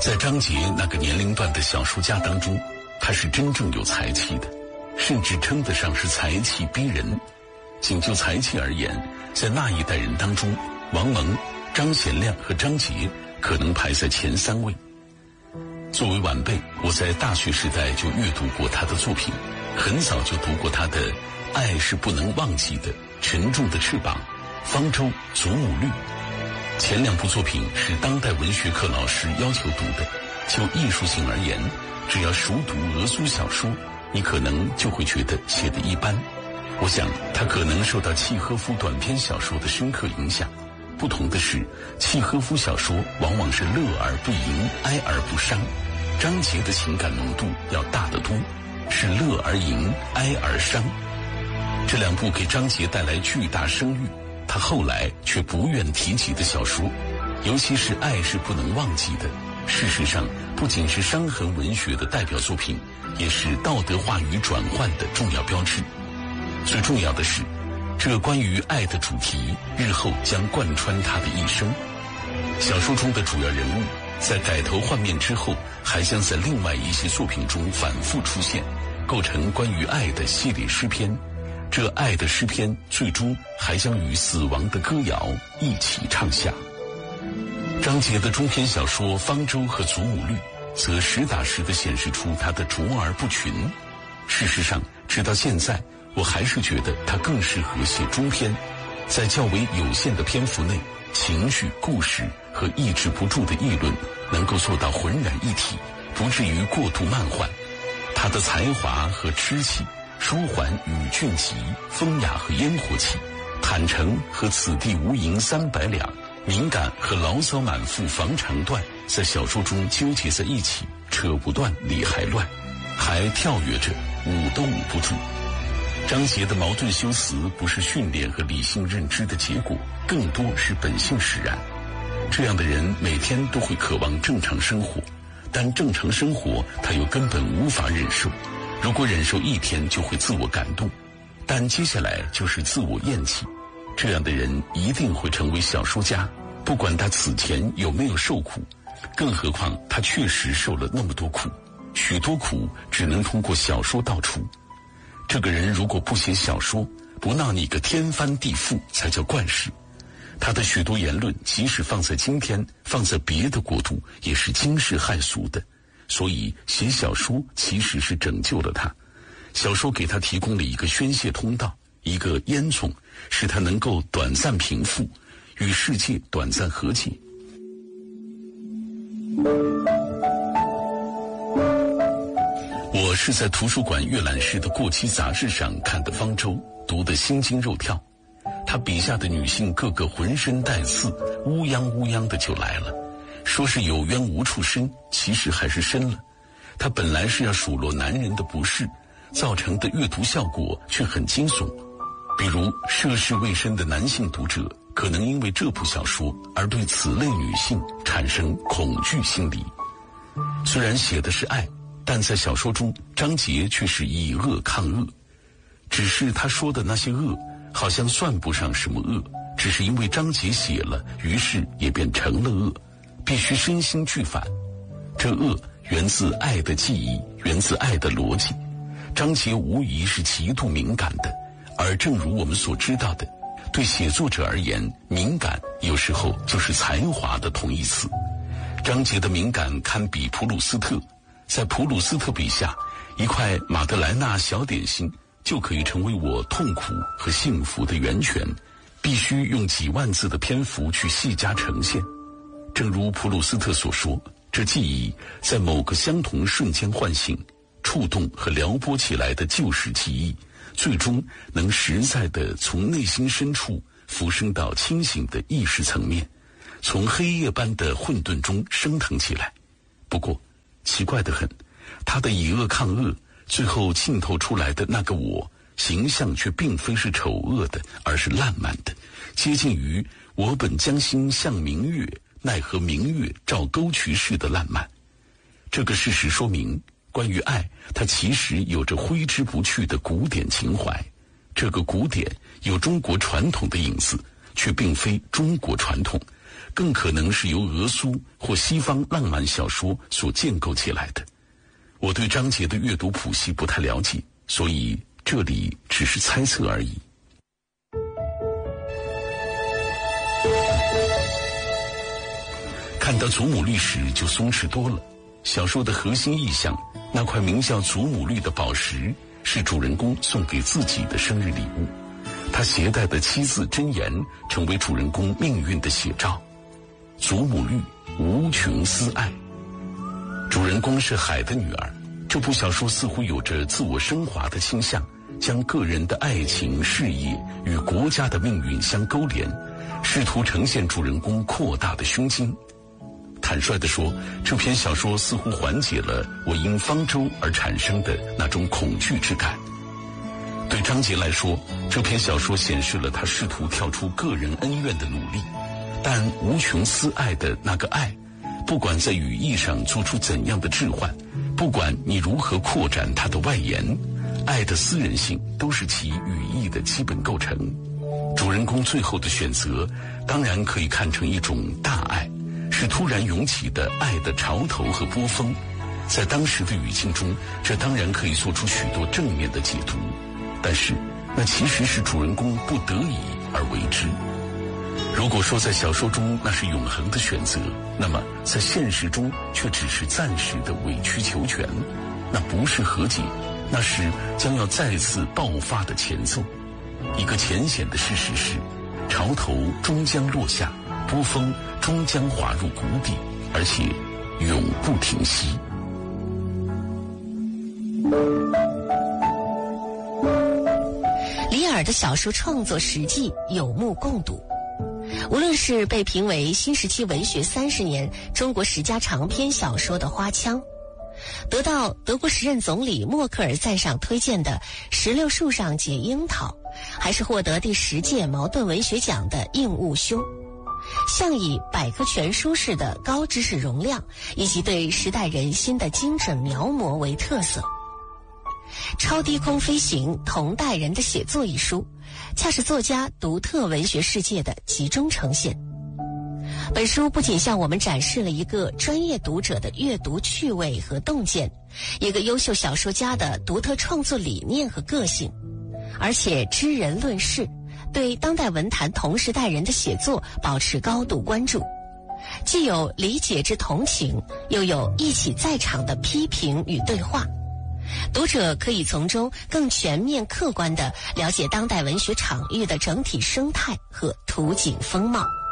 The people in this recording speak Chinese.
在张杰那个年龄段的小说家当中，他是真正有才气的，甚至称得上是才气逼人。仅就才气而言，在那一代人当中，王蒙、张贤亮和张杰可能排在前3位。作为晚辈，我在大学时代就阅读过他的作品，很早就读过他的《爱是不能忘记的》、《沉重的翅膀》、《方舟》、《祖母绿》。前2部作品是当代文学课老师要求读的。就艺术性而言，只要熟读俄苏小说，你可能就会觉得写得一般。我想他可能受到契诃夫短篇小说的深刻影响。不同的是，契诃夫小说往往是乐而不淫，哀而不伤，张杰的情感浓度要大得多，是乐而淫，哀而伤。这2部给张杰带来巨大声誉，他后来却不愿提及的小说，尤其是《爱是不能忘记的》，事实上不仅是伤痕文学的代表作品，也是道德话语转换的重要标志。最重要的是，这关于爱的主题日后将贯穿他的一生。小说中的主要人物在改头换面之后，还将在另外一些作品中反复出现，构成关于爱的系列诗篇。这爱的诗篇最终还将与死亡的歌谣一起唱下。张杰的中篇小说《方舟》和《祖母绿》则实打实地显示出他的卓而不群。事实上，直到现在，我还是觉得他更适合写中篇，在较为有限的篇幅内，情绪、故事和抑制不住的议论能够做到浑然一体，不至于过度漫画。他的才华和痴气，舒缓与俊奇，风雅和烟火气，坦诚和此地无银300两，敏感和牢骚满腹防肠断，在小说中纠结在一起，扯不断理还乱，还跳跃着，舞都舞不住。张杰的矛盾修辞不是训练和理性认知的结果，更多是本性使然。这样的人每天都会渴望正常生活，但正常生活他又根本无法忍受。如果忍受1天就会自我感动，但接下来就是自我厌弃。这样的人一定会成为小说家，不管他此前有没有受苦，更何况他确实受了那么多苦，许多苦只能通过小说道出。这个人如果不写小说，不闹你个天翻地覆，才叫惯事。他的许多言论即使放在今天，放在别的国度，也是惊世骇俗的。所以写小说其实是拯救了他，小说给他提供了一个宣泄通道，一个烟囱，使他能够短暂平复，与世界短暂和解。我是在图书馆阅览室的过期杂志上看的《方舟》，读得心惊肉跳。他笔下的女性个个浑身带刺，乌泱乌泱的就来了。说是有冤无处伸，其实还是伸了。他本来是要数落男人的不是，造成的阅读效果却很惊悚。比如涉世未深的男性读者，可能因为这部小说而对此类女性产生恐惧心理。虽然写的是爱，但在小说中，张杰却是以恶抗恶。只是他说的那些恶，好像算不上什么恶，只是因为张杰写了，于是也便成了恶，必须身心俱反。这恶源自爱的记忆，源自爱的逻辑。张杰无疑是极度敏感的，而正如我们所知道的，对写作者而言，敏感有时候就是才华的同义词。张杰的敏感堪比普鲁斯特，在普鲁斯特笔下，一块马德莱纳小点心就可以成为我痛苦和幸福的源泉，必须用几万字的篇幅去细加呈现。正如普鲁斯特所说，这记忆在某个相同瞬间唤醒，触动和撩拨起来的旧时记忆，最终能实在地从内心深处浮升到清醒的意识层面，从黑夜般的混沌中升腾起来。不过奇怪得很，他的以恶抗恶，最后浸透出来的那个我形象却并非是丑恶的，而是烂漫的，接近于我本将心向明月，奈何明月照沟渠似的烂漫。这个事实说明，关于爱，它其实有着挥之不去的古典情怀。这个古典有中国传统的影子，却并非中国传统， 更可能是由俄苏或西方浪漫小说所建构起来的。我对张杰的阅读谱系不太了解，所以这里只是猜测而已。看到祖母绿时就松弛多了。小说的核心意象，那块名叫祖母绿的宝石，是主人公送给自己的生日礼物。他携带的7字真言，成为主人公命运的写照。祖母绿，无穷思爱。主人公是海的女儿。这部小说似乎有着自我升华的倾向，将个人的爱情、事业与国家的命运相勾连，试图呈现主人公扩大的胸襟。坦率地说，这篇小说似乎缓解了我因方舟而产生的那种恐惧之感。对张杰来说，这篇小说显示了他试图跳出个人恩怨的努力，但无穷思爱的那个爱，不管在语义上做出怎样的置换，不管你如何扩展它的外延，爱的私人性都是其语义的基本构成。主人公最后的选择，当然可以看成一种大爱，是突然涌起的爱的潮头和波峰。在当时的语境中，这当然可以做出许多正面的解读，但是那其实是主人公不得已而为之。如果说在小说中那是永恒的选择，那么在现实中却只是暂时的委曲求全。那不是和解，那是将要再次爆发的前奏。一个浅显的事实是，潮头终将落下，波峰终将滑入谷底，而且永不停息。 李尔的小说创作实际有目共睹。无论是被评为新时期文学30年中国10佳长篇小说的《花腔》，得到德国时任总理默克尔赞赏推荐的《石榴树上结樱桃》，还是获得第10届茅盾文学奖的《应物修》，像以百科全书式的高知识容量以及对时代人心的精准描摹为特色。超低空飞行同代人的写作一书，恰是作家独特文学世界的集中呈现。本书不仅向我们展示了一个专业读者的阅读趣味和洞见，一个优秀小说家的独特创作理念和个性，而且知人论事，对当代文坛同时代人的写作保持高度关注，既有理解之同情，又有一起在场的批评与对话。读者可以从中更全面客观地了解当代文学场域的整体生态和图景风貌。